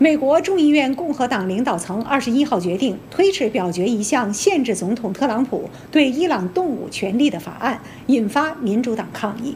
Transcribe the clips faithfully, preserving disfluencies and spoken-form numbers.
美国众议院共和党领导层二十一号决定推迟表决一项限制总统特朗普对伊朗动武权利的法案，引发民主党抗议。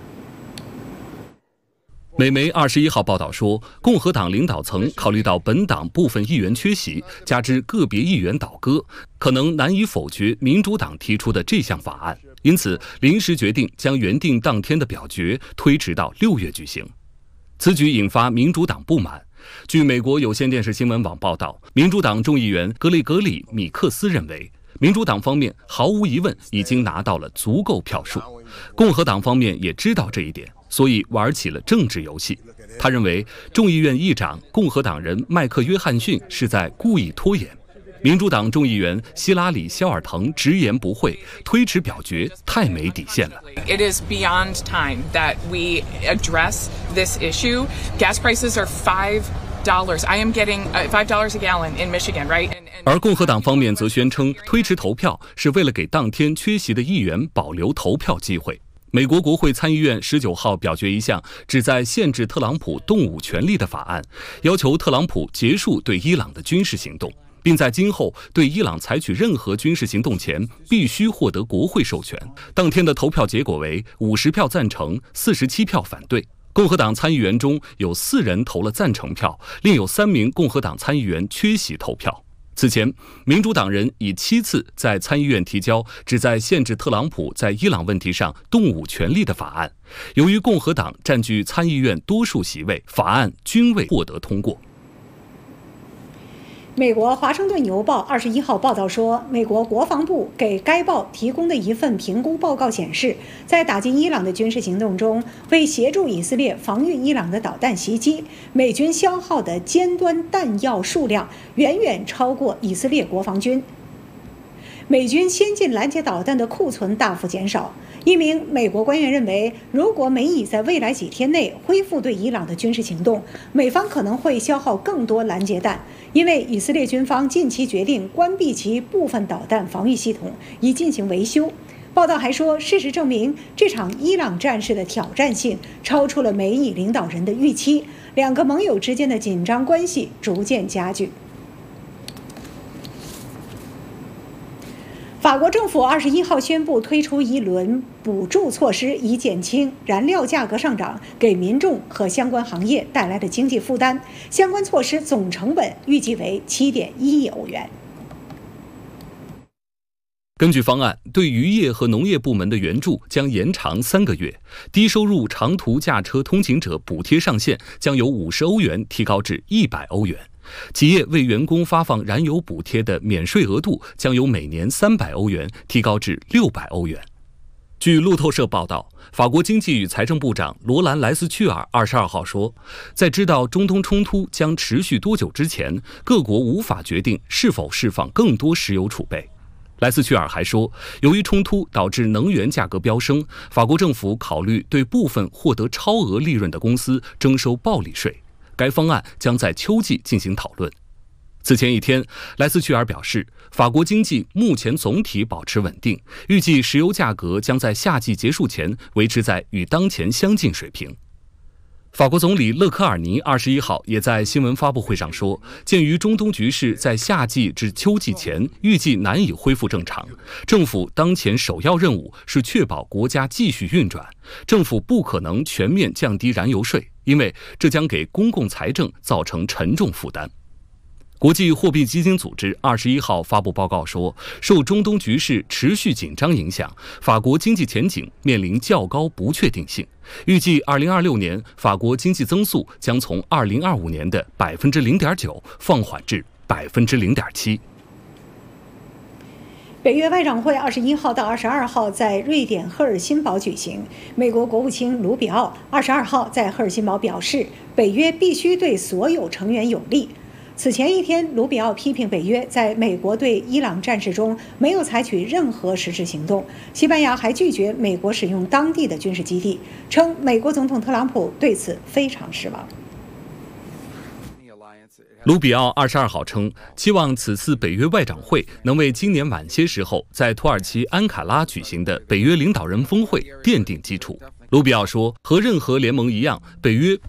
美媒二十一号报道说，共和党领导层考虑到本党部分议员缺席，加之个别议员倒戈，可能难以否决民主党提出的这项法案，因此临时决定将原定当天的表决推迟到六月举行。此举引发民主党不满。据美国有线电视新闻网报道，民主党众议员格雷格里·米克斯认为，民主党方面毫无疑问已经拿到了足够票数，共和党方面也知道这一点，所以玩起了政治游戏。他认为众议院议长共和党人麦克约翰逊是在故意拖延。民主党众议员希拉里·肖尔滕直言不讳，推迟表决太没底线了。 It is beyond time that we address this issue. Gas prices are five dollars. I am getting five dollars a gallon in Michigan, right? 而共和党方面则宣称，推迟投票是为了给当天缺席的议员保留投票机会。美国国会参议院十九号表决一项旨在限制特朗普动武权利的法案，要求特朗普结束对伊朗的军事行动，并在今后对伊朗采取任何军事行动前必须获得国会授权。当天的投票结果为五十票赞成，四十七票反对。共和党参议员中有四人投了赞成票，另有三名共和党参议员缺席投票。此前，民主党人已七次在参议院提交旨在限制特朗普在伊朗问题上动武权利的法案，由于共和党占据参议院多数席位，法案均未获得通过。 美国《华盛顿邮报》二十一号报道说，美国国防部给该报提供的一份评估报告显示，在打击伊朗的军事行动中，为协助以色列防御伊朗的导弹袭击，美军消耗的尖端弹药数量远远超过以色列国防军。美军先进拦截导弹的库存大幅减少。一名美国官员认为，如果美以在未来几天内恢复对伊朗的军事行动，美方可能会消耗更多拦截弹，因为以色列军方近期决定关闭其部分导弹防御系统，以进行维修。报道还说，事实证明，这场伊朗战事的挑战性超出了美以领导人的预期，两个盟友之间的紧张关系逐渐加剧。法国政府二十一号宣布推出一轮补助措施，以减轻燃料价格上涨给民众和相关行业带来的经济负担。相关措施总成本预计为七点一亿欧元。 根据方案，对渔业和农业部门的援助将延长三个月，低收入长途驾车通勤者补贴上限将由五十欧元提高至一百欧元。企业为员工发放燃油补贴的免税额度将由每年三百欧元提高至六百欧元。据路透社报道，法国经济与财政部长罗兰·莱斯屈尔二十二号说，在知道中东冲突将持续多久之前，各国无法决定是否释放更多石油储备。莱斯屈尔还说，由于冲突导致能源价格飙升，法国政府考虑对部分获得超额利润的公司征收暴利税。该方案将在秋季进行讨论。此前一天，莱斯屈尔表示，法国经济目前总体保持稳定，预计石油价格将在夏季结束前维持在与当前相近水平。法国总理勒科尔尼二十一号也在新闻发布会上说，鉴于中东局势在夏季至秋季前预计难以恢复正常，政府当前首要任务是确保国家继续运转，政府不可能全面降低燃油税，因为这将给公共财政造成沉重负担。国际货币基金组织二十一号发布报告说，受中东局势持续紧张影响，法国经济前景面临较高不确定性。预计二零二六年法国经济增速将从二零二五年的百分之零点九放缓至百分之零点七。 北约外长会二十一号到二十二号在瑞典赫尔辛堡举行。美国国务卿卢比奥二十二号在赫尔辛堡表示，北约必须对所有成员有利。此前一天，卢比奥批评北约在美国对伊朗战事中没有采取任何实质行动。西班牙还拒绝美国使用当地的军事基地，称美国总统特朗普对此非常失望。 卢比奥二十二号称，期望此次北约外长会能为今年晚些时候在土耳其安卡拉举行的北约领导人峰会奠定基础。卢比奥说，和任何联盟一样，北约